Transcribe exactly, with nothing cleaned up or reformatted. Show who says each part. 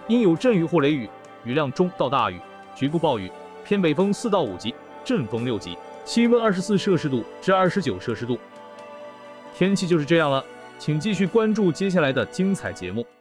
Speaker 1: 阴有阵雨或雷雨，雨量中到大雨，局部暴雨，偏北风四到五级，阵风六级，气温二十四摄氏度至二十九摄氏度。天气就是这样了，请继续关注接下来的精彩节目。